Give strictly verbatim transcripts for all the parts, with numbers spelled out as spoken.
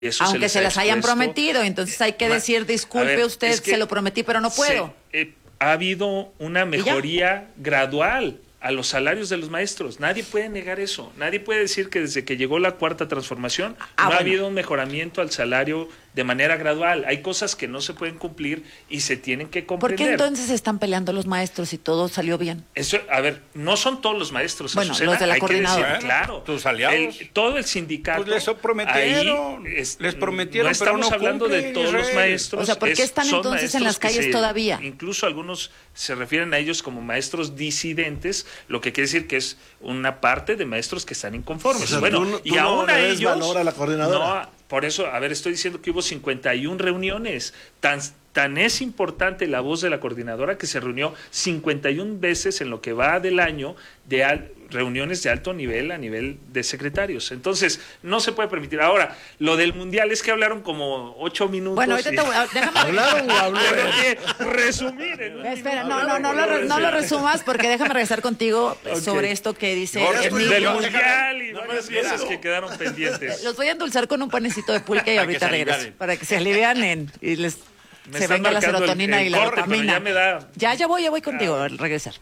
Eso Aunque se, se, les las hayan expuesto. prometido, entonces hay que Ma- decir, disculpe ver, usted, es que se lo prometí, pero no puedo. se- eh, ha habido una mejoría gradual a los salarios de los maestros. Nadie puede negar eso. Nadie puede decir que desde que llegó la cuarta transformación Ah, no bueno. ha habido un mejoramiento al salario de manera gradual. Hay cosas que no se pueden cumplir y se tienen que ¿Por comprender. qué entonces se están peleando los maestros y todo salió bien? Eso, a ver, no son todos los maestros. Bueno, Azucena, los de la hay que coordinadora. decir, claro. Tus aliados. El- todo el sindicato. Pues les prometieron, ahí es- les prometieron, no pero estamos no hablando de cumplen, todos los Israel. maestros. O sea, ¿por qué es- están son entonces en maestros las que calles se- todavía? Incluso algunos se refieren a ellos como maestros disidentes, lo que quiere decir que es una parte de maestros que están inconformes. O sea, bueno, tú no- tú y no aún le a des ellos. valor a la coordinadora. No, por eso, a ver, estoy diciendo que hubo cincuenta y una reuniones. Tan, tan es importante la voz de la coordinadora que se reunió cincuenta y una veces en lo que va del año de al, reuniones de alto nivel a nivel de secretarios. Entonces, no se puede permitir. Ahora, lo del mundial es que hablaron como ocho minutos. Bueno, ahorita y- te voy a... Déjame... ¿Hablaron o habló? Pero que resumir en un Espera, minuto. no, no, no, lo, re- no lo resumas porque déjame regresar contigo sobre esto que dice No, el estoy- niño. Del Yo- mundial y No me varias has visto. cosas que quedaron pendientes. Los voy a endulzar con un panecito de pulque y Para que ahorita se regreso. alivianen. Para que se alivianen y les Me se están venga la marcando el- serotonina el y la corte, pero dopamina. ya me da- Ya, ya voy, ya voy contigo al regresar.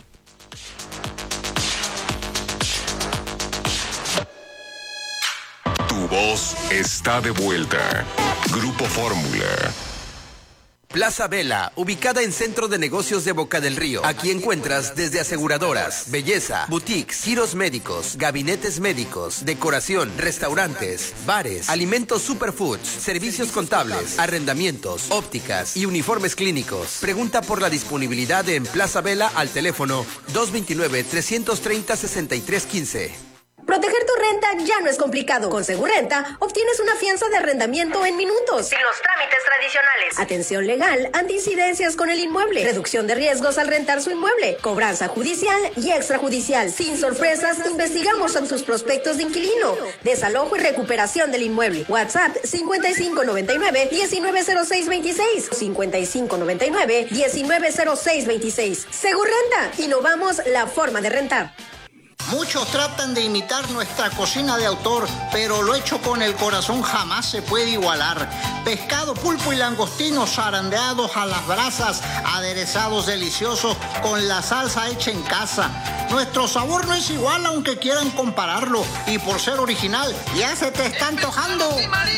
Tu voz está de vuelta. Grupo Fórmula. Plaza Vela, ubicada en Centro de Negocios de Boca del Río. Aquí encuentras desde aseguradoras, belleza, boutiques, giros médicos, gabinetes médicos, decoración, restaurantes, bares, alimentos superfoods, servicios contables, arrendamientos, ópticas y uniformes clínicos. Pregunta por la disponibilidad en Plaza Vela al teléfono dos dos nueve, tres tres cero, seis tres uno cinco. Proteger tu renta ya no es complicado. Con Segurrenta obtienes una fianza de arrendamiento en minutos, sin los trámites tradicionales. Atención legal ante incidencias con el inmueble. Reducción de riesgos al rentar su inmueble. Cobranza judicial y extrajudicial. Sin sorpresas, investigamos en tus prospectos de inquilino. Desalojo y recuperación del inmueble. WhatsApp cincuenta y cinco noventa y nueve, diecinueve cero seis veintiséis. cincuenta y cinco noventa y nueve, diecinueve cero seis veintiséis. Segurrenta. Innovamos la forma de rentar. Muchos tratan de imitar nuestra cocina de autor, pero lo hecho con el corazón jamás se puede igualar. Pescado, pulpo y langostinos zarandeados a las brasas, aderezados deliciosos con la salsa hecha en casa. Nuestro sabor no es igual aunque quieran compararlo, y por ser original ya se te está antojando.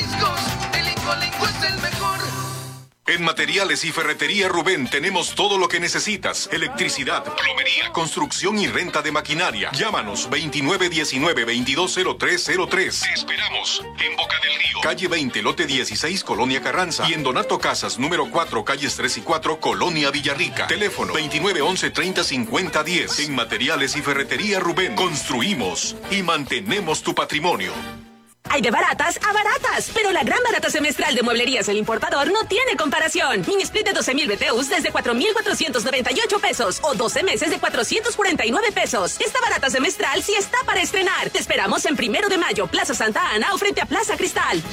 En Materiales y Ferretería Rubén tenemos todo lo que necesitas. Electricidad, plomería, construcción y renta de maquinaria. Llámanos veintinueve diecinueve, veintidós cero tres cero tres. Te esperamos en Boca del Río. Calle veinte, lote dieciséis, Colonia Carranza. Y en Donato Casas, número cuatro, calles tres y cuatro, Colonia Villarrica. Teléfono veintinueve once, treinta cincuenta diez. En Materiales y Ferretería Rubén construimos y mantenemos tu patrimonio. Hay de baratas a baratas, pero la gran barata semestral de Mueblerías El Importador no tiene comparación. Mini split de doce mil B T Us desde cuatro mil cuatrocientos noventa y ocho pesos o doce meses de cuatrocientos cuarenta y nueve pesos. Esta barata semestral sí está para estrenar. Te esperamos en Primero de Mayo, Plaza Santa Ana o frente a Plaza Cristal.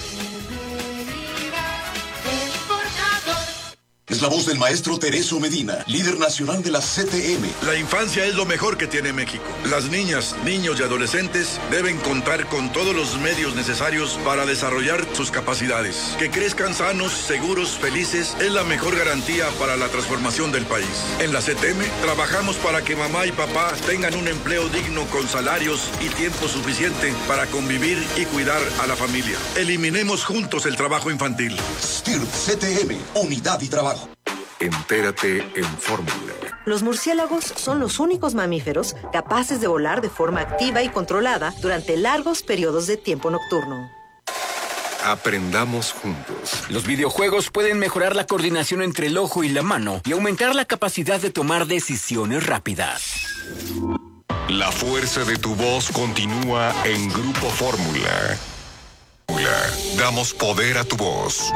Es la voz del maestro Tereso Medina, líder nacional de la C T M. La infancia es lo mejor que tiene México. Las niñas, niños y adolescentes deben contar con todos los medios necesarios para desarrollar sus capacidades. Que crezcan sanos, seguros, felices es la mejor garantía para la transformación del país. En la C T M trabajamos para que mamá y papá tengan un empleo digno con salarios y tiempo suficiente para convivir y cuidar a la familia. Eliminemos juntos el trabajo infantil. S T I R P C T M, unidad y trabajo. Entérate en Fórmula. Los murciélagos son los únicos mamíferos capaces de volar de forma activa y controlada durante largos periodos de tiempo nocturno. Aprendamos juntos. Los videojuegos pueden mejorar la coordinación entre el ojo y la mano y aumentar la capacidad de tomar decisiones rápidas. La fuerza de tu voz continúa en Grupo Fórmula. Damos poder a tu voz.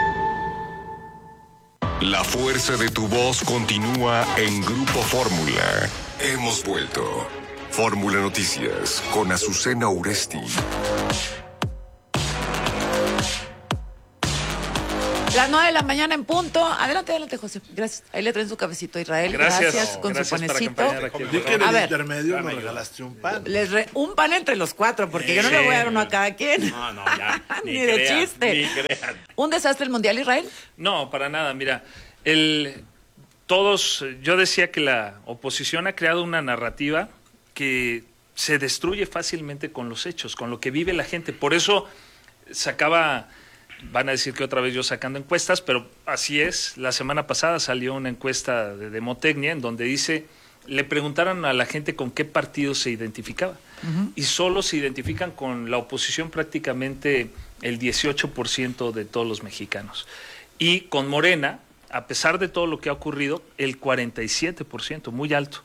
La fuerza de tu voz continúa en Grupo Fórmula. Hemos vuelto. Fórmula Noticias con Azucena Uresti. Las nueve de la mañana en punto. Adelante, adelante, José. Gracias. Ahí le traen su cafecito a Israel. Gracias, Gracias con Gracias su panecito. Vi que en el intermedio nos regalaste un pan. Les re... Un pan entre los cuatro, porque sí, yo no le voy a dar uno a cada quien. No, no, ya. Ni, ni crean, de chiste. Ni crean. ¿Un desastre el Mundial, Israel? No, para nada. Mira, el, todos, yo decía que la oposición ha creado una narrativa que se destruye fácilmente con los hechos, con lo que vive la gente. Por eso sacaba, van a decir que otra vez yo sacando encuestas, pero así es. La semana pasada salió una encuesta de Demotecnia en donde dice, le preguntaron a la gente con qué partido se identificaba. Uh-huh. Y solo se identifican con la oposición prácticamente el dieciocho por ciento de todos los mexicanos. Y con Morena, a pesar de todo lo que ha ocurrido, el cuarenta y siete por ciento, muy alto.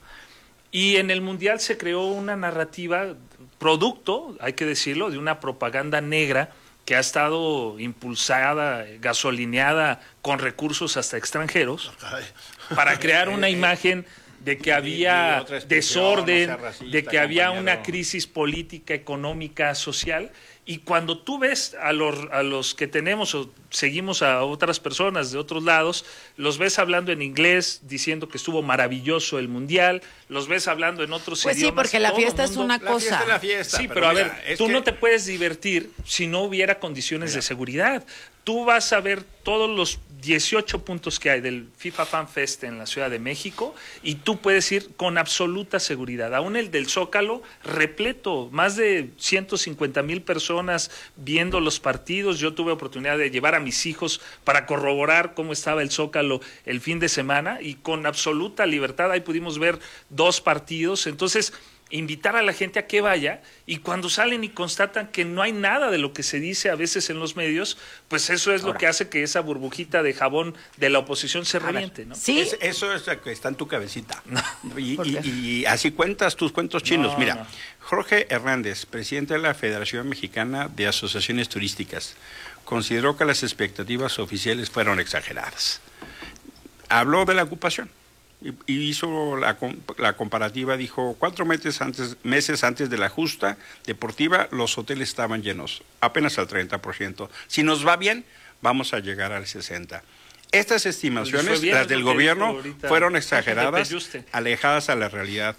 Y en el Mundial se creó una narrativa, producto, hay que decirlo, de una propaganda negra que ha estado impulsada, gasolineada con recursos hasta extranjeros, para crear una imagen de que había desorden, de que había una crisis política, económica, social. Y cuando tú ves a los, a los que tenemos o seguimos a otras personas de otros lados, los ves hablando en inglés, diciendo que estuvo maravilloso el Mundial, los ves hablando en otros pues idiomas. Pues sí, porque la fiesta es una la cosa. Fiesta es la fiesta, sí, pero, pero a mira, ver, tú que... no te puedes divertir si no hubiera condiciones mira. de seguridad. Tú vas a ver todos los dieciocho puntos que hay del FIFA Fan Fest en la Ciudad de México y tú puedes ir con absoluta seguridad. Aún el del Zócalo, repleto, más de ciento cincuenta mil personas viendo los partidos. Yo tuve oportunidad de llevar a mis hijos para corroborar cómo estaba el Zócalo el fin de semana y con absoluta libertad ahí pudimos ver dos partidos. Entonces, invitar a la gente a que vaya y cuando salen y constatan que no hay nada de lo que se dice a veces en los medios, pues eso es Ahora. lo que hace que esa burbujita de jabón de la oposición se reviente, ¿no? Sí. Es, eso es lo que está en tu cabecita. No. Y, y, y así cuentas tus cuentos chinos. No, Mira, no. Jorge Hernández, presidente de la Federación Mexicana de Asociaciones Turísticas, consideró que las expectativas oficiales fueron exageradas. Habló de la ocupación. Y hizo la, la comparativa, dijo, cuatro meses antes, meses antes de la justa deportiva, los hoteles estaban llenos, apenas al treinta por ciento. Si nos va bien, vamos a llegar al sesenta por ciento. Estas estimaciones, bien, las del gobierno, fueron exageradas, alejadas a la realidad.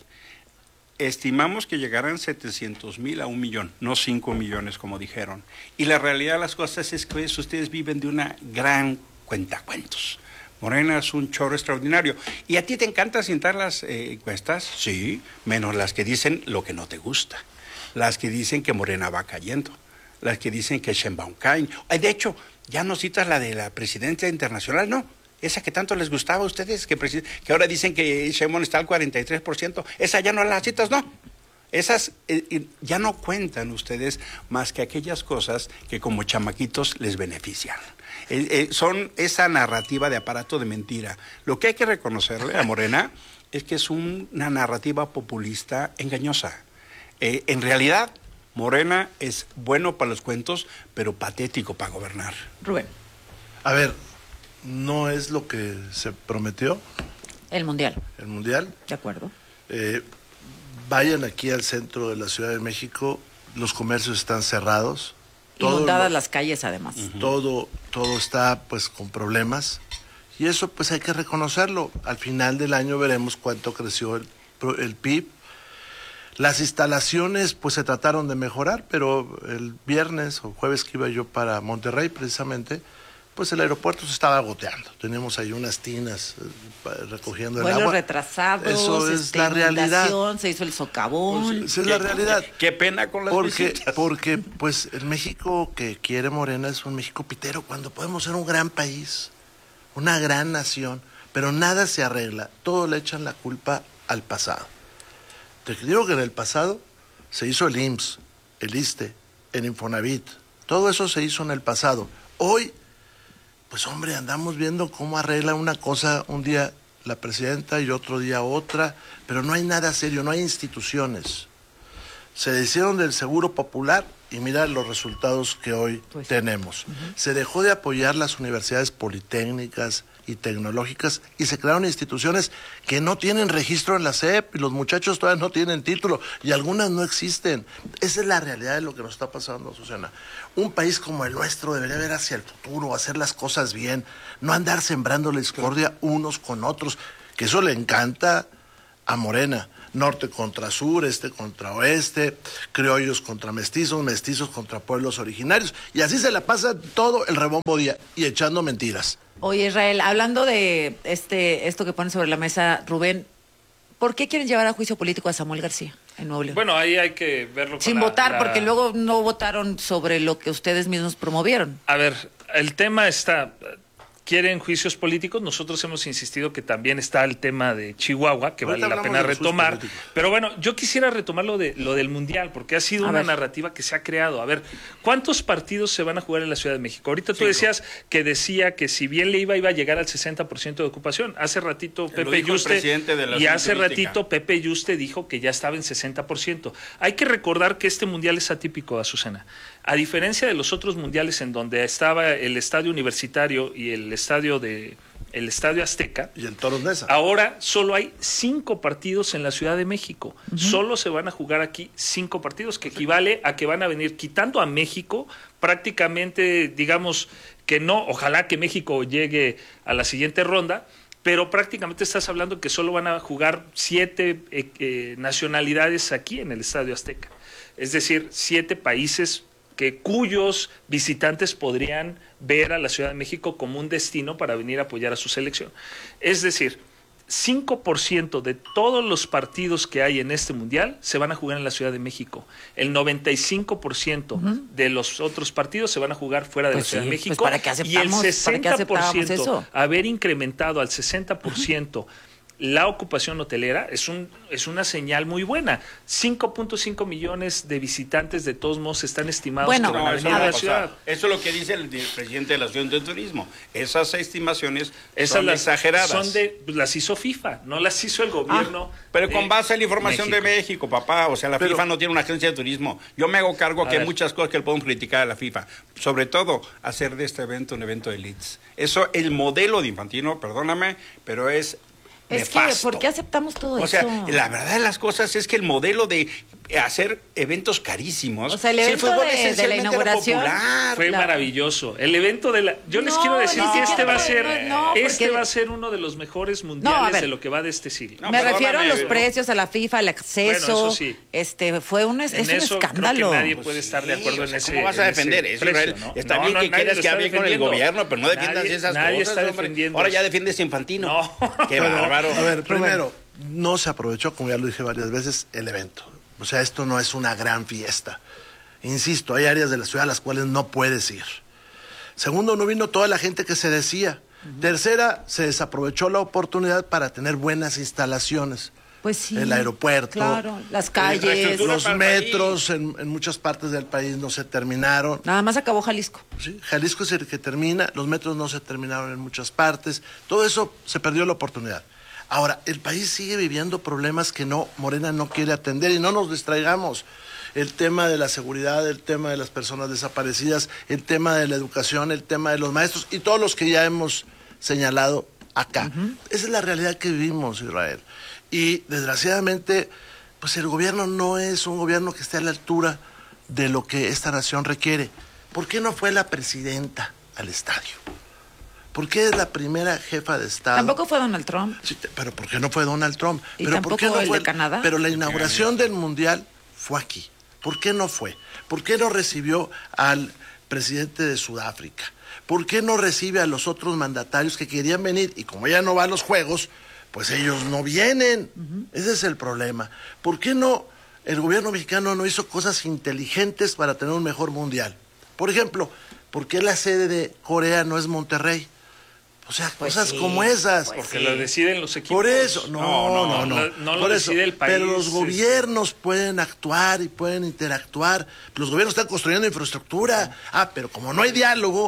Estimamos que llegarán setecientos mil a un millón, no cinco millones como dijeron. Y la realidad de las cosas es que ustedes viven de una gran cuentacuentos. Morena es un chorro extraordinario. ¿Y a ti te encanta citar las eh, encuestas? Sí, menos las que dicen lo que no te gusta. Las que dicen que Morena va cayendo. Las que dicen que Sheinbaum cae. De hecho, ya no citas la de la presidencia internacional, ¿no? Esa que tanto les gustaba a ustedes, que, que ahora dicen que Sheinbaum está al cuarenta y tres por ciento. Esa ya no la citas, ¿no? Esas eh, ya no cuentan ustedes más que aquellas cosas que como chamaquitos les benefician. Eh, eh, son esa narrativa de aparato de mentira. Lo que hay que reconocerle a Morena es que es un, una narrativa populista engañosa. Eh, en realidad, Morena es bueno para los cuentos, pero patético para gobernar. Rubén. A ver, ¿no es lo que se prometió? El Mundial. El Mundial. De acuerdo. Eh, vayan aquí al centro de la Ciudad de México, los comercios están cerrados. Inundadas las calles, además. Uh-huh. Todo, todo está, pues, con problemas. Y eso, pues, hay que reconocerlo. Al final del año veremos cuánto creció el, el P I B. Las instalaciones, pues, se trataron de mejorar, pero el viernes o jueves que iba yo para Monterrey, precisamente, pues, el aeropuerto se estaba goteando. Teníamos ahí unas tinas eh, recogiendo el Vuelos agua. retrasados. Eso es este, la realidad. Se hizo el socavón. Pues, esa es la realidad. Qué, qué pena con las porque, visitas. Porque, pues, el México que quiere Morena es un México pitero, cuando podemos ser un gran país, una gran nación, pero nada se arregla. Todo le echan la culpa al pasado. Te digo que en el pasado se hizo el I M S S, el ISSSTE, el Infonavit. Todo eso se hizo en el pasado. Hoy, pues hombre, andamos viendo cómo arregla una cosa un día la presidenta y otro día otra, pero no hay nada serio, no hay instituciones. Se hicieron del Seguro Popular y mira los resultados que hoy Pues, tenemos. uh-huh. Se dejó de apoyar las universidades politécnicas y tecnológicas y se crearon instituciones que no tienen registro en la S E P y los muchachos todavía no tienen título y algunas no existen. Esa es la realidad de lo que nos está pasando, Susana. Un país como el nuestro debería ver hacia el futuro, hacer las cosas bien, no andar sembrando la discordia unos con otros, que eso le encanta a Morena. Norte contra sur, este contra oeste, criollos contra mestizos, mestizos contra pueblos originarios. Y así se la pasa todo el rebombo día y echando mentiras. Oye, Israel, hablando de este esto que pone sobre la mesa Rubén, ¿por qué quieren llevar a juicio político a Samuel García en Nuevo León? Bueno, ahí hay que verlo con Sin la, votar, la... porque luego no votaron sobre lo que ustedes mismos promovieron. A ver, el tema está... Quieren juicios políticos, nosotros hemos insistido que también está el tema de Chihuahua, que Ahorita vale la pena hablamos de los retomar, juicios políticos. pero bueno, yo quisiera retomar lo, de, lo del Mundial, porque ha sido A una ver. narrativa que se ha creado. A ver, ¿cuántos partidos se van a jugar en la Ciudad de México? Ahorita tú Cinco. decías que decía que si bien le iba, iba a llegar al sesenta por ciento de ocupación. Hace ratito Lo Pepe dijo el Yuste, presidente de la y hace Asociación Turística. ratito Pepe Yuste dijo que ya estaba en sesenta por ciento. Hay que recordar que este Mundial es atípico, Azucena. A diferencia de los otros mundiales en donde estaba el estadio universitario y el estadio de el estadio Azteca y el Toros Neza, ahora solo hay cinco partidos en la Ciudad de México. Uh-huh. Solo se van a jugar aquí cinco partidos, que equivale a que van a venir quitando a México prácticamente, digamos que no, ojalá que México llegue a la siguiente ronda, pero prácticamente estás hablando que solo van a jugar siete eh, eh, nacionalidades aquí en el estadio Azteca. Es decir, siete países que cuyos visitantes podrían ver a la Ciudad de México como un destino para venir a apoyar a su selección. Es decir, cinco por ciento de todos los partidos que hay en este mundial se van a jugar en la Ciudad de México. El noventa y cinco por ciento uh-huh. de los otros partidos se van a jugar fuera de pues la Ciudad sí, de México. Pues para que aceptamos, y el sesenta por ciento, eso. haber incrementado al sesenta por ciento uh-huh. la ocupación hotelera es un es una señal muy buena. cinco punto cinco millones de visitantes de todos modos están estimados bueno, que van a venir no, a la eso ciudad. Eso es lo que dice el presidente de la Asociación de Turismo. Esas estimaciones Esas son las, exageradas. Son de, las hizo FIFA, no las hizo el gobierno. Ah, pero con base a la información México. de México, papá. O sea, la pero, FIFA no tiene una agencia de turismo. Yo me hago cargo que ver. hay muchas cosas que le podemos criticar a la FIFA. Sobre todo, hacer de este evento un evento de elites. Eso, el modelo de Infantino, perdóname, pero es... Es nefasto. que, ¿por qué aceptamos todo o eso? sea, la verdad de las cosas es que el modelo de hacer eventos carísimos... O sea, el evento sí, fue de, de la inauguración... Fue la... maravilloso. El evento de la... Yo les no, quiero decir que este va a ser... No, no, este porque... va a ser uno de los mejores mundiales no, de lo que va de este siglo. No, me refiero a los pero... precios, a la FIFA, al acceso. Bueno, eso sí. Este, fue un, es en un eso escándalo. Creo que nadie Pues puede sí, estar de acuerdo o sea, en ese ¿cómo vas a defender eso, precio, Israel? ¿no? Está no, bien no, que quieras que hable con el gobierno, pero no defiendas nadie, esas nadie cosas. Está hombre. defendiendo Ahora eso. ya defiendes a Infantino. No. Qué bárbaro. A ver, primero, no se aprovechó, como ya lo dije varias veces, el evento. O sea, esto no es una gran fiesta. Insisto, hay áreas de la ciudad a las cuales no puedes ir. Segundo, no vino toda la gente que se decía. Uh-huh. Tercera, se desaprovechó la oportunidad para tener buenas instalaciones. Pues sí. El aeropuerto. Claro, las calles. Los metros en, en muchas partes del país no se terminaron. Nada más acabó Jalisco. Sí, Jalisco es el que termina, los metros no se terminaron en muchas partes. Todo eso se perdió la oportunidad. Ahora, el país sigue viviendo problemas que no Morena no quiere atender y no nos distraigamos. El tema de la seguridad, el tema de las personas desaparecidas, el tema de la educación, el tema de los maestros y todos los que ya hemos señalado acá. Uh-huh. Esa es la realidad que vivimos, Israel. Y desgraciadamente, pues el gobierno no es un gobierno que esté a la altura de lo que esta nación requiere. ¿Por qué no fue la presidenta al estadio? ¿Por qué es la primera jefa de Estado? Tampoco fue Donald Trump. Sí, pero ¿por qué no fue Donald Trump? ¿Y pero tampoco ¿por qué no el fue de Canadá? Pero la inauguración del Mundial fue aquí. ¿Por qué no fue? ¿Por qué no recibió al presidente de Sudáfrica? ¿Por qué no recibe a los otros mandatarios que querían venir? Y como ella no va a los Juegos, pues ellos no vienen. Uh-huh. Ese es el problema. ¿Por qué no el gobierno mexicano no hizo cosas inteligentes para tener un mejor Mundial? Por ejemplo, ¿por qué la sede de Corea no es Monterrey? O sea, pues cosas sí, como esas. Pues porque sí. Lo deciden los equipos. Por eso, no, no, no. no, no, no por lo eso, decide el país. Pero los gobiernos este... pueden actuar y pueden interactuar. Los gobiernos están construyendo infraestructura. Ah, pero como no hay diálogo,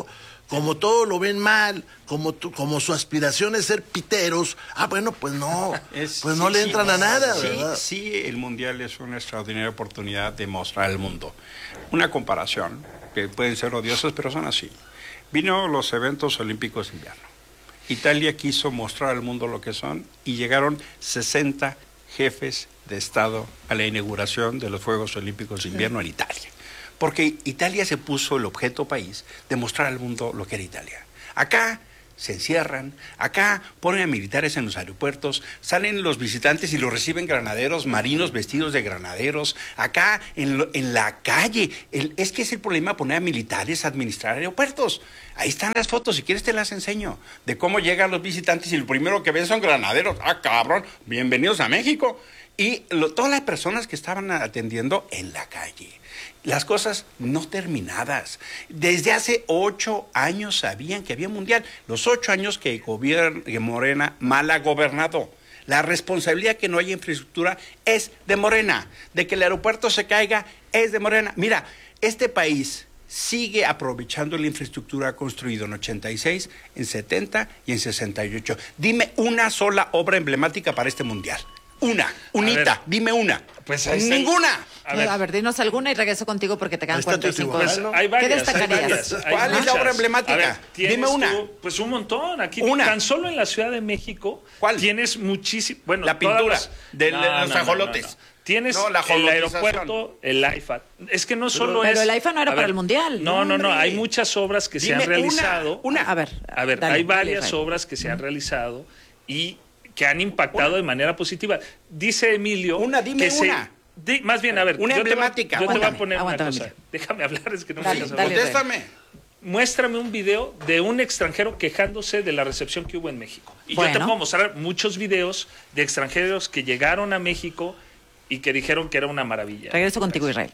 como todo lo ven mal, como tu, como su aspiración es ser piteros, ah, bueno, pues no, es, pues sí, no le sí, entran a nada, sí, ¿verdad? Sí, el Mundial es una extraordinaria oportunidad de mostrar al mundo. Una comparación, que pueden ser odiosas, pero son así. Vino los eventos olímpicos de invierno. Italia quiso mostrar al mundo lo que son y llegaron sesenta jefes de Estado a la inauguración de los Juegos Olímpicos de Invierno en Italia. Porque Italia se puso el objeto país de mostrar al mundo lo que era Italia. Acá se encierran, acá ponen a militares en los aeropuertos, salen los visitantes y los reciben granaderos, marinos vestidos de granaderos, acá en, lo, en la calle. El, es que es el problema poner a militares a administrar aeropuertos. Ahí están las fotos, si quieres te las enseño, de cómo llegan los visitantes y lo primero que ven son granaderos. ¡Ah, cabrón! Bienvenidos a México. Y lo, todas las personas que estaban atendiendo en la calle. Las cosas no terminadas. Desde hace ocho años sabían que había mundial. Los ocho años que, gobierna, que Morena mal ha gobernado. La responsabilidad que no haya infraestructura es de Morena. De que el aeropuerto se caiga es de Morena. Mira, este país sigue aprovechando la infraestructura construida en ochenta y seis, en setenta y en sesenta y ocho. Dime una sola obra emblemática para este mundial. Una, unita, ver, dime una. Pues ninguna. A ver. a ver, dinos alguna y regreso contigo porque te quedan cuarenta y cinco. Pues hay varias, ¿Qué destacarías? Hay ¿Cuál muchas. es la obra emblemática? A ver, dime una. Tú, pues un montón. Aquí una. Tan solo en la Ciudad de México. ¿Cuál? Tienes muchísimo. Bueno, la pintura las, de no, los no, ajolotes. No, no, no. Tienes no, la el aeropuerto, el I F A. Es que no solo pero, es. Pero el I F A no era ver, para el mundial. No, no, no. Hombre. Hay muchas obras que Dime se han realizado. Una. una. A ver, a ver, dale, hay varias dale, obras que se han realizado y que han impactado una. de manera positiva. Dice Emilio. Una, dime que una. Se, di, más bien, a ver. Una yo emblemática. Te voy, yo aguántame, te voy a poner aguántame, una cosa. Emilio. Déjame hablar, es que no dale, me dale, Contéstame. Muéstrame un video de un extranjero quejándose de la recepción que hubo en México. Y bueno. yo te puedo mostrar muchos videos de extranjeros que llegaron a México y que dijeron que era una maravilla. Regreso contigo, Israel.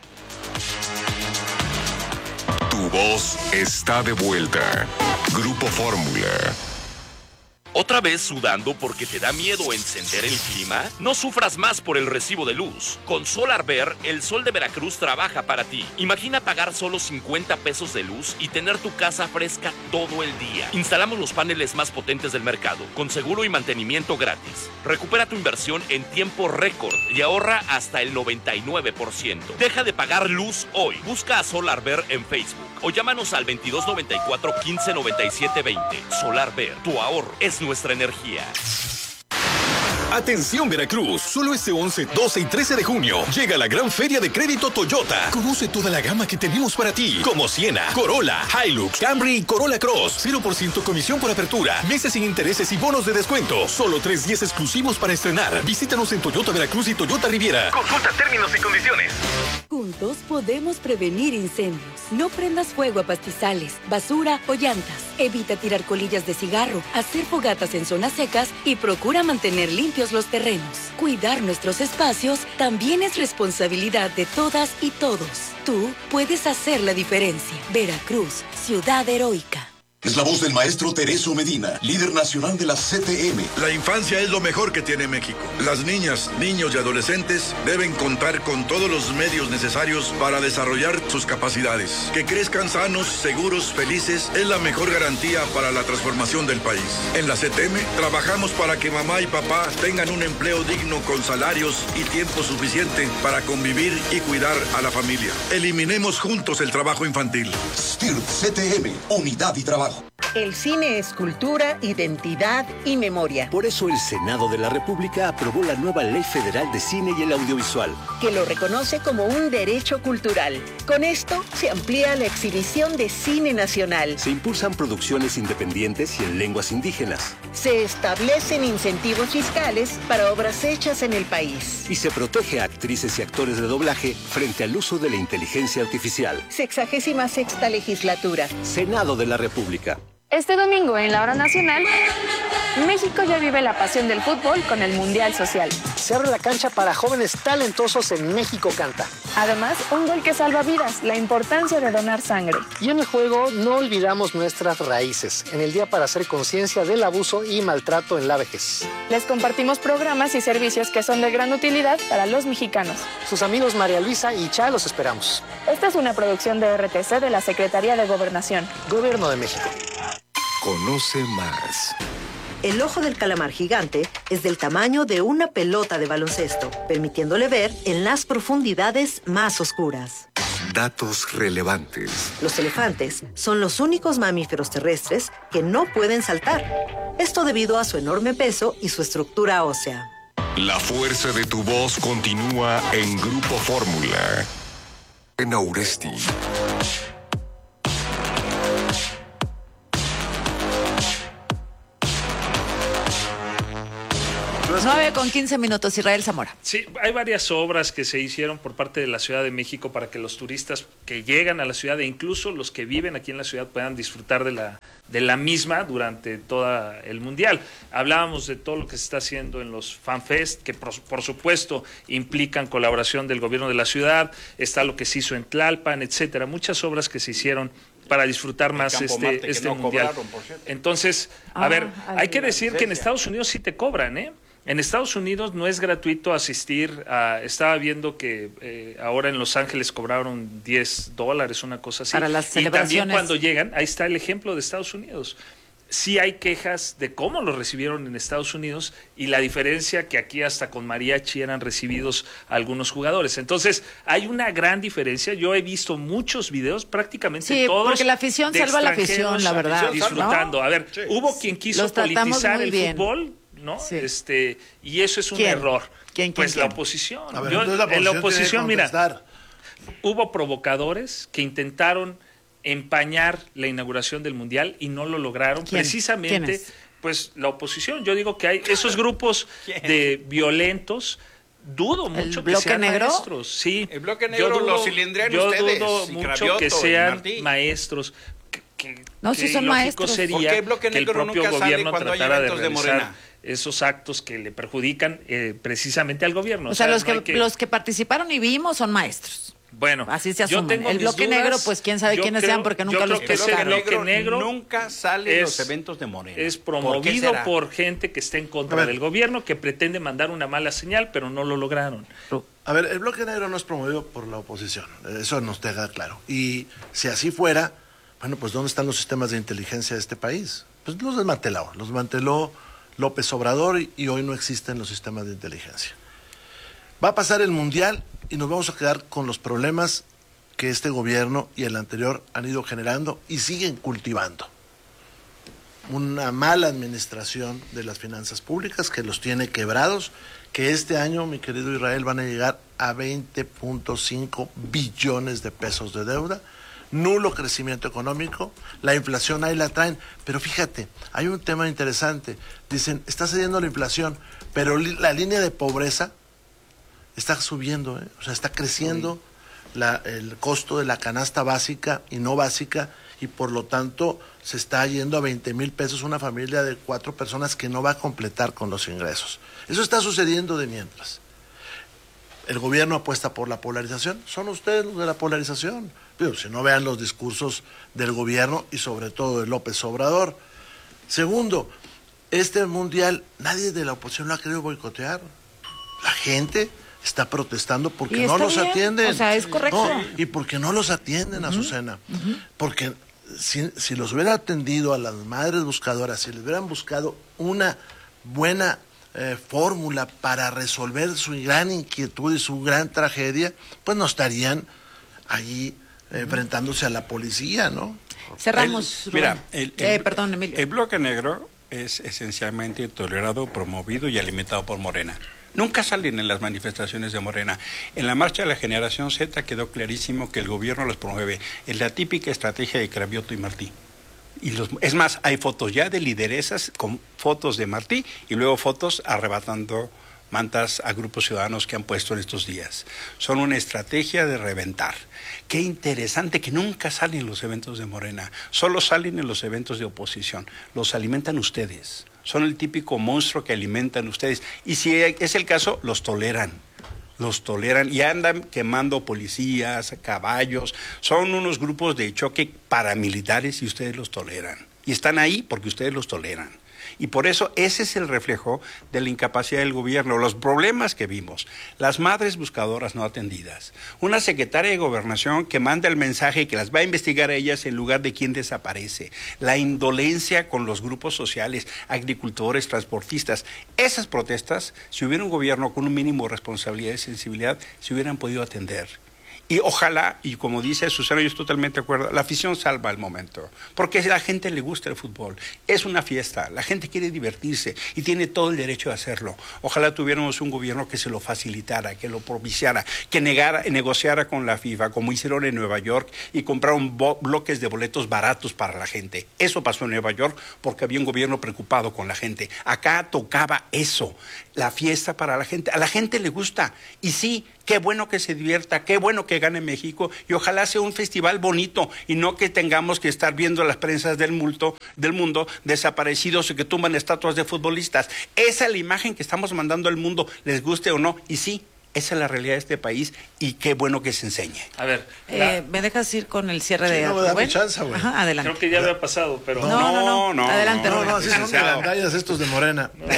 Tu voz está de vuelta. Grupo Fórmula. ¿Otra vez sudando porque te da miedo encender el clima? No sufras más por el recibo de luz. Con SolarVer, el sol de Veracruz trabaja para ti. Imagina pagar solo cincuenta pesos de luz y tener tu casa fresca todo el día. Instalamos los paneles más potentes del mercado, con seguro y mantenimiento gratis. Recupera tu inversión en tiempo récord y ahorra hasta el noventa y nueve por ciento. Deja de pagar luz hoy. Busca a SolarVer en Facebook o llámanos al veintidós noventa y cuatro, quince noventa y siete veinte. SolarVer, tu ahorro es nuestra energía. Atención Veracruz, solo este once, doce y trece de junio llega la gran feria de crédito Toyota. Conoce toda la gama que tenemos para ti, como Siena, Corolla, Hilux, Camry y Corolla Cross. cero por ciento comisión por apertura, meses sin intereses y bonos de descuento. Solo tres días exclusivos para estrenar. Visítanos en Toyota Veracruz y Toyota Riviera. Consulta términos y condiciones. Juntos podemos prevenir incendios. No prendas fuego a pastizales, basura o llantas. Evita tirar colillas de cigarro, hacer fogatas en zonas secas y procura mantener limpios los terrenos. Cuidar nuestros espacios también es responsabilidad de todas y todos. Tú puedes hacer la diferencia. Veracruz, ciudad heroica. Es la voz del maestro Tereso Medina, líder nacional de la C T M. La infancia es lo mejor que tiene México. Las niñas, niños y adolescentes deben contar con todos los medios necesarios para desarrollar sus capacidades. Que crezcan sanos, seguros, felices es la mejor garantía para la transformación del país. En la C T M trabajamos para que mamá y papá tengan un empleo digno con salarios y tiempo suficiente para convivir y cuidar a la familia. Eliminemos juntos el trabajo infantil. S T I R P C T M, unidad y trabajo. El cine es cultura, identidad y memoria. Por eso el Senado de la República aprobó la nueva Ley Federal de Cine y el Audiovisual, que lo reconoce como un derecho cultural. Con esto se amplía la exhibición de cine nacional. Se impulsan producciones independientes y en lenguas indígenas. Se establecen incentivos fiscales para obras hechas en el país. Y se protege a actrices y actores de doblaje frente al uso de la inteligencia artificial. Sexagésima sexta legislatura. Senado de la República. Este domingo en la Hora Nacional. México ya vive la pasión del fútbol con el Mundial Social. Se abre la cancha para jóvenes talentosos en México Canta. Además, un gol que salva vidas, la importancia de donar sangre. Y en el juego no olvidamos nuestras raíces, en el Día para hacer conciencia del abuso y maltrato en la vejez. Les compartimos programas y servicios que son de gran utilidad para los mexicanos. Sus amigos María Luisa y Cha los esperamos. Esta es una producción de R T C de la Secretaría de Gobernación. Gobierno de México. Conoce más. El ojo del calamar gigante es del tamaño de una pelota de baloncesto, permitiéndole ver en las profundidades más oscuras. Datos relevantes. Los elefantes son los únicos mamíferos terrestres que no pueden saltar. Esto debido a su enorme peso y su estructura ósea. La fuerza de tu voz continúa en Grupo Fórmula. En Auresti. nueve con quince minutos, Israel Zamora. Sí, hay varias obras que se hicieron por parte de la Ciudad de México para que los turistas que llegan a la ciudad e incluso los que viven aquí en la ciudad puedan disfrutar de la, de la misma durante todo el Mundial. Hablábamos de todo lo que se está haciendo en los FanFest, que por, por supuesto implican colaboración del gobierno de la ciudad, está lo que se hizo en Tlalpan, etcétera, muchas obras que se hicieron para disfrutar más este, Marte, este no Mundial. Cobraron, Entonces, a ah, ver, hay que decir que en Estados Unidos sí te cobran, ¿eh? En Estados Unidos no es gratuito asistir a, estaba viendo que eh, ahora en Los Ángeles cobraron diez dólares, una cosa así. Para las celebraciones. Y también cuando llegan, ahí está el ejemplo de Estados Unidos. Sí hay quejas de cómo lo recibieron en Estados Unidos y la diferencia que aquí hasta con mariachi eran recibidos algunos jugadores. Entonces, hay una gran diferencia. Yo he visto muchos videos, prácticamente sí, todos. Porque la afición salva la afición, la verdad. Disfrutando. ¿No? A ver, sí. Hubo quien quiso Los politizar el bien. fútbol. ¿No? Sí. Este, y eso es un ¿Quién? error. ¿Quién, quién, pues quién? la oposición. A ver, Yo, la oposición en la oposición, mira, hubo provocadores que intentaron empañar la inauguración del Mundial y no lo lograron. ¿Quién? Precisamente, ¿Quién es? Pues la oposición. Yo digo que hay esos grupos de violentos. Dudo mucho que sean negro? maestros. Sí. El bloque negro yo dudo, lo cilindrean yo ustedes. dudo mucho Cravioto, que sean maestros. Que, no, si son maestros. Sería ¿Por qué el bloque que el negro propio nunca sale gobierno cuando hay tratara de eventos de realizar Morena? Esos actos que le perjudican eh, precisamente al gobierno. O sea, o sea los, no que, que... los que participaron y vimos son maestros. Bueno, así se asumen. El bloque dudas, negro, pues quién sabe quiénes creo, sean porque nunca los pescaron. El bloque negro nunca sale en los eventos de Morena. Es promovido por, por gente que está en contra del gobierno, que pretende mandar una mala señal, pero no lo lograron. A ver, el bloque negro no es promovido por la oposición, eso nos queda claro. Y si así fuera, bueno, pues ¿dónde están los sistemas de inteligencia de este país? Pues los desmanteló, los desmanteló López Obrador y, y hoy no existen los sistemas de inteligencia. Va a pasar el Mundial y nos vamos a quedar con los problemas que este gobierno y el anterior han ido generando y siguen cultivando. Una mala administración de las finanzas públicas que los tiene quebrados, que este año, mi querido Israel, van a llegar a veinte punto cinco billones de pesos de deuda, nulo crecimiento económico, la inflación ahí la traen, pero fíjate, hay un tema interesante, dicen, está cediendo la inflación, pero li- la línea de pobreza está subiendo, ¿eh? O sea, está creciendo la, el costo de la canasta básica y no básica, y por lo tanto se está yendo a veinte mil pesos una familia de cuatro personas que no va a completar con los ingresos. Eso está sucediendo de mientras. El gobierno apuesta por la polarización, son ustedes los de la polarización. Pero si no, vean los discursos del gobierno y sobre todo de López Obrador. Segundo, este mundial nadie de la oposición lo ha querido boicotear. La gente está protestando porque no los bien. atienden. O sea, es correcto. No, y porque no los atienden, Uh-huh. Azucena. Uh-huh. Porque si, si los hubiera atendido a las madres buscadoras, si les hubieran buscado una buena eh, fórmula para resolver su gran inquietud y su gran tragedia, pues no estarían allí eh, enfrentándose a la policía, ¿no? Cerramos. El, mira, el, el, eh, perdón, Emilio. El bloque negro es esencialmente tolerado, promovido y alimentado por Morena. Nunca salen en las manifestaciones de Morena. En la marcha de la generación Z quedó clarísimo que el gobierno los promueve. Es la típica estrategia de Cravioto y Martí. Y los, es más, hay fotos ya de lideresas con fotos de Martí y luego fotos arrebatando mantas a grupos ciudadanos que han puesto en estos días. Son una estrategia de reventar. Qué interesante que nunca salen los eventos de Morena, solo salen en los eventos de oposición. Los alimentan ustedes. son el típico monstruo que alimentan ustedes. Y si es el caso, los toleran. Los toleran y andan quemando policías, caballos. Son unos grupos de choque paramilitares y ustedes los toleran. Y están ahí porque ustedes los toleran. Y por eso ese es el reflejo de la incapacidad del gobierno, los problemas que vimos, las madres buscadoras no atendidas, una secretaria de Gobernación que manda el mensaje que las va a investigar a ellas en lugar de quien desaparece, la indolencia con los grupos sociales, agricultores, transportistas. Esas protestas, si hubiera un gobierno con un mínimo de responsabilidad y sensibilidad, se hubieran podido atender. Y ojalá, y como dice Susana, yo estoy totalmente de acuerdo, la afición salva el momento, porque a la gente le gusta el fútbol, es una fiesta, la gente quiere divertirse y tiene todo el derecho de hacerlo. Ojalá tuviéramos un gobierno que se lo facilitara, que lo propiciara, que negara, negociara con la FIFA, como hicieron en Nueva York, y compraron bloques de boletos baratos para la gente. Eso pasó en Nueva York porque había un gobierno preocupado con la gente. Acá tocaba eso, la fiesta para la gente. A la gente le gusta, y sí, qué bueno que se divierta, qué bueno que gane México, y ojalá sea un festival bonito y no que tengamos que estar viendo las prensas del, multo, del mundo desaparecidos y que tumban estatuas de futbolistas. Esa es la imagen que estamos mandando al mundo, les guste o no, y sí, esa es la realidad de este país y qué bueno que se enseñe. A ver, eh, ¿me dejas ir con el cierre sí, de no me da mi chance, güey. Ajá, adelante. Creo que ya había pasado, pero... No, no, no, no, no. Adelante, no, no, así son gandallas estos de Morena. No.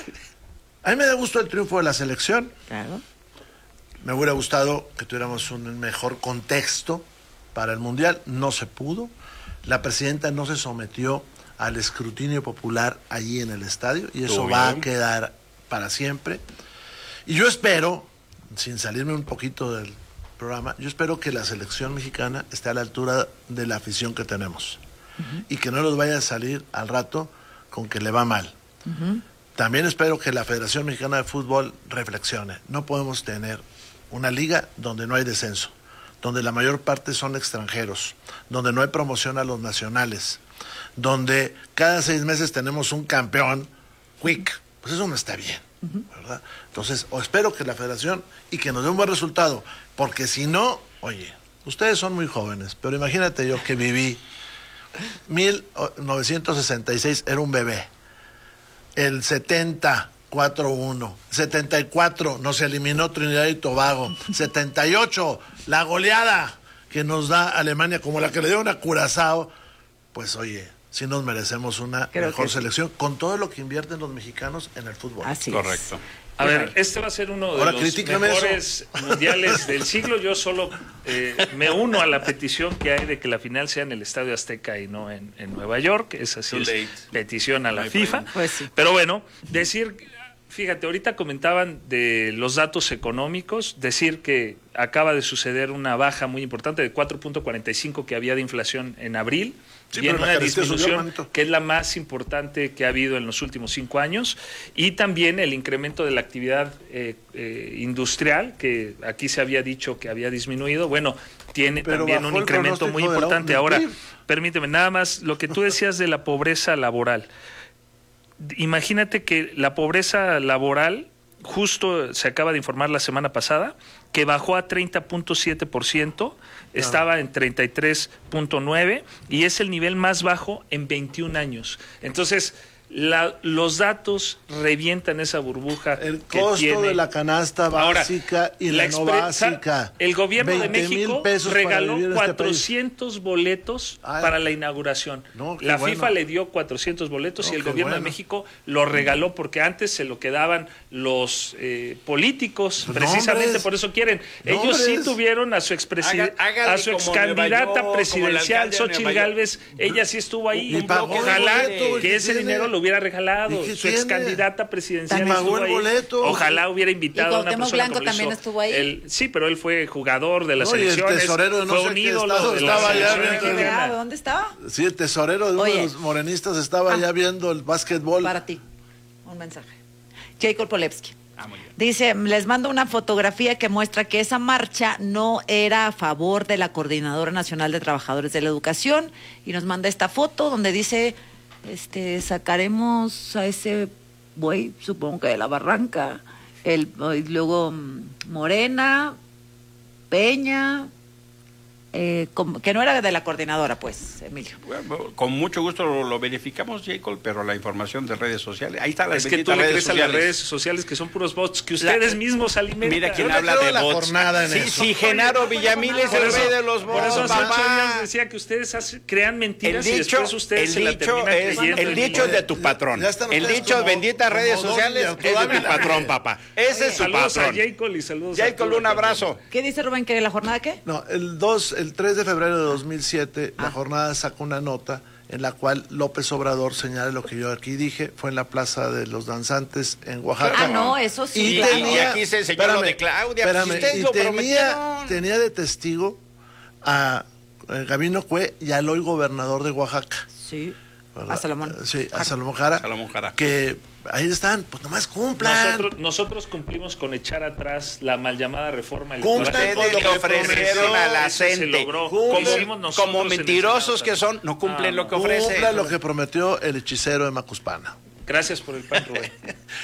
A mí me da gusto el triunfo de la selección. Claro. Me hubiera gustado que tuviéramos un mejor contexto para el Mundial. No se pudo. La presidenta no se sometió al escrutinio popular allí en el estadio y eso va a quedar para siempre. Y yo espero, sin salirme un poquito del programa, yo espero que la selección mexicana esté a la altura de la afición que tenemos. Uh-huh. Y que no nos vaya a salir al rato con que le va mal. Uh-huh. También espero que la Federación Mexicana de Fútbol reflexione. No podemos tener una liga donde no hay descenso, donde la mayor parte son extranjeros, donde no hay promoción a los nacionales, donde cada seis meses tenemos un campeón, quick, pues eso no está bien, ¿verdad? Entonces, o espero que la federación y que nos dé un buen resultado, porque si no, oye, ustedes son muy jóvenes, pero imagínate yo que viví, mil novecientos sesenta y seis era un bebé, el setenta, cuatro uno, setenta y cuatro nos eliminó Trinidad y Tobago, setenta y ocho la goleada que nos da Alemania como la que le dio a Curazao, pues oye, sí nos merecemos una Creo mejor selección sí. con todo lo que invierten los mexicanos en el fútbol. Así Correcto. A ver, este va a ser uno de Ahora, los mejores eso. mundiales del siglo. Yo solo eh, me uno a la petición que hay de que la final sea en el Estadio Azteca y no en, en Nueva York. Esa sí es petición a la FIFA. Pues sí. Pero bueno, decir... Fíjate, ahorita comentaban de los datos económicos, decir que acaba de suceder una baja muy importante de cuatro punto cuarenta y cinco que había de inflación en abril, sí, y en una disminución subió, que es la más importante que ha habido en los últimos cinco años, y también el incremento de la actividad eh, eh, industrial, que aquí se había dicho que había disminuido, bueno, tiene Pero también un incremento muy importante. Ahora, permíteme, nada más, lo que tú decías de la pobreza laboral. Imagínate que la pobreza laboral, justo se acaba de informar la semana pasada, que bajó a treinta punto siete por ciento, estaba en treinta y tres punto nueve y es el nivel más bajo en veintiún años. Entonces, la, los datos revientan esa burbuja. El que costo tiene. de la canasta básica Ahora, y la, la no básica. El gobierno de México regaló cuatrocientos este boletos Ay, para la inauguración. No, la bueno. FIFA le dio cuatrocientos boletos no, y el gobierno bueno. de México lo regaló porque antes se lo quedaban los eh, políticos, no, precisamente hombres. por eso quieren. No, Ellos hombres. sí tuvieron a su expresidente, a su ex candidata presidencial, Xochitl Gálvez, ella sí estuvo ahí. Y pagó Ojalá boleto, que ese tiene? dinero lo hubiera regalado. Su ex candidata presidencial estuvo ahí. Boleto. Ojalá hubiera invitado a una persona Blanco como también hizo. estuvo ahí. El, sí, pero él fue jugador de las no, selecciones. Y el tesorero de no fue sé un qué ídolo estado de la estaba allá selección viendo mexicana. el... ¿Dónde estaba? Sí, el tesorero de uno Oye. de los morenistas estaba Ah. allá viendo el básquetbol. Para ti, un mensaje. Jacob Polevsky. Ah, dice, les mando una fotografía que muestra que esa marcha no era a favor de la Coordinadora Nacional de Trabajadores de la Educación y nos manda esta foto donde dice, este, sacaremos a ese buey, supongo que de la barranca, el, y luego Morena, Peña, eh, como, que no era de la coordinadora, pues, Emilio. Bueno, con mucho gusto lo, lo verificamos, Jacob, pero la información de redes sociales, ahí está la Es que tú le crees a las redes sociales que son puros bots que ustedes la, mismos alimentan. Mira quién habla de bots. Sí, eso. sí, Genaro Villamil es el rey de los bots. Por eso hace ocho años decía que ustedes hace, crean mentiras el dicho, y después ustedes el se dicho la terminan es, creyendo. El dicho es de tu patrón. El dicho de benditas redes sociales es de tu patrón, papá. Ese es su patrón. Saludos a Jacob y saludos a Jacob, un abrazo. ¿Qué dice Rubén? ¿Que la jornada qué? No, el dos, el tres de febrero de dos mil siete, ah. la jornada sacó una nota en la cual López Obrador señala lo que yo aquí dije, fue en la Plaza de los Danzantes en Oaxaca. Ah, no, eso sí. Y, claro. tenía, y aquí se enseñó lo de Claudia. Espérame, Pues, y tenía, tenía de testigo a eh, Gabino Cue y al hoy gobernador de Oaxaca. Sí, ¿verdad? A Salomón. Sí, a Salomón Jara. Salomón Jara. Que ahí están, pues nomás cumplan. Nosotros, nosotros cumplimos con echar atrás la mal llamada reforma electoral. Ustedes le ofrecieron a la gente, como, como mentirosos que son, no cumplen no, lo que ofrecen. Cumplan lo que prometió el hechicero de Macuspana. Gracias por el pan, Rubén.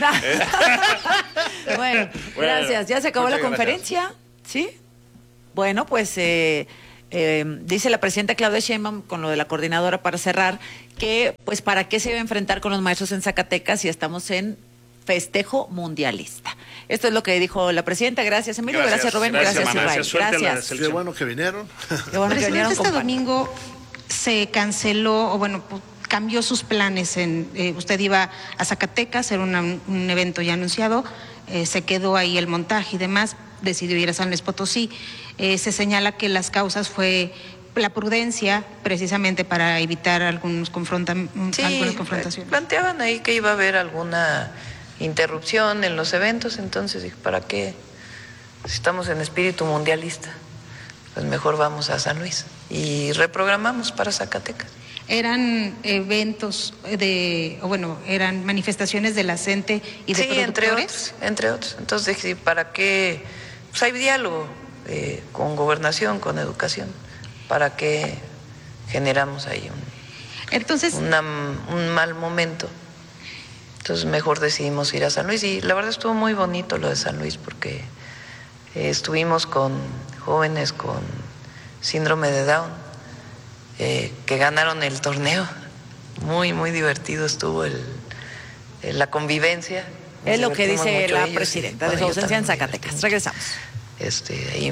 Bueno, gracias. Ya se acabó la conferencia, gracias. ¿Sí? Bueno, pues eh, eh, dice la presidenta Claudia Sheinbaum, con lo de la coordinadora para cerrar, que pues para qué se iba a enfrentar con los maestros en Zacatecas si estamos en festejo mundialista. Esto es lo que dijo la presidenta. Gracias, Emilio. Gracias, gracias Rubén. Gracias, gracias Israel. Gracias. Qué bueno que vinieron. Qué bueno que vinieron. Este domingo se canceló, o bueno, cambió sus planes. En, eh, usted iba a Zacatecas, era una, un evento ya anunciado, eh, se quedó ahí el montaje y demás, decidió ir a San Luis Potosí. Eh, se señala que las causas fue la prudencia, precisamente para evitar algunos confronta sí, algunas confrontaciones. Planteaban ahí que iba a haber alguna interrupción en los eventos, entonces dije, ¿para qué? Si estamos en espíritu mundialista, pues mejor vamos a San Luis y reprogramamos para Zacatecas. Eran eventos de, o bueno, eran manifestaciones de la CENTE y de sí, productores. entre otros, entre otros. Entonces dije, ¿para qué? Pues hay diálogo eh, con gobernación, con educación, ¿para qué generamos ahí un, Entonces, una, un mal momento? Entonces mejor decidimos ir a San Luis y la verdad estuvo muy bonito lo de San Luis porque eh, estuvimos con jóvenes con síndrome de Down eh, que ganaron el torneo. Muy, muy divertido estuvo el, el, la convivencia. Nos es lo que dice la ellos, presidenta y, de su bueno, ausencia en Zacatecas. Regresamos. Este, ahí...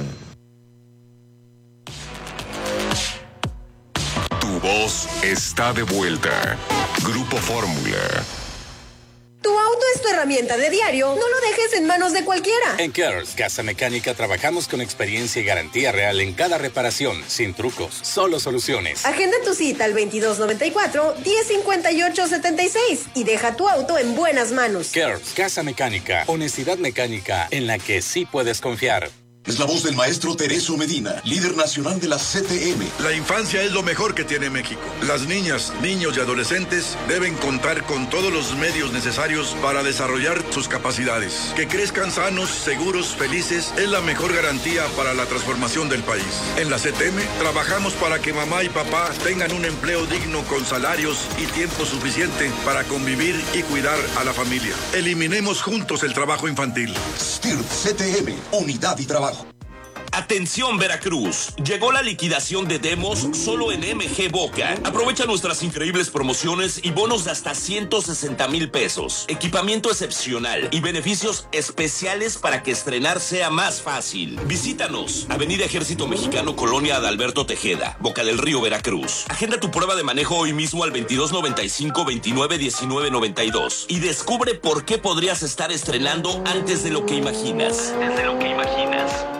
Tu voz está de vuelta. Grupo Fórmula. Tu auto es tu herramienta de diario, no lo dejes en manos de cualquiera. En Cares Casa Mecánica trabajamos con experiencia y garantía real en cada reparación, sin trucos, solo soluciones. Agenda tu cita al veintidós noventa y cuatro, diez cincuenta y ocho setenta y seis y deja tu auto en buenas manos. Cares Casa Mecánica, honestidad mecánica en la que sí puedes confiar. Es la voz del maestro Teresio Medina, líder nacional de la C T M. La infancia es lo mejor que tiene México. Las niñas, niños y adolescentes deben contar con todos los medios necesarios para desarrollar sus capacidades. Que crezcan sanos, seguros, felices es la mejor garantía para la transformación del país. En la C T M trabajamos para que mamá y papá tengan un empleo digno con salarios y tiempo suficiente para convivir y cuidar a la familia. Eliminemos juntos el trabajo infantil. S T I R P C T M, unidad y trabajo. Atención Veracruz, llegó la liquidación de demos solo en M G Boca. Aprovecha nuestras increíbles promociones y bonos de hasta ciento sesenta mil pesos. Equipamiento excepcional y beneficios especiales para que estrenar sea más fácil. Visítanos, Avenida Ejército Mexicano, Colonia Adalberto Tejeda, Boca del Río, Veracruz. Agenda tu prueba de manejo hoy mismo al veintidós noventa y cinco, veintinueve diecinueve noventa y dos y descubre por qué podrías estar estrenando antes de lo que imaginas. Antes de lo que imaginas.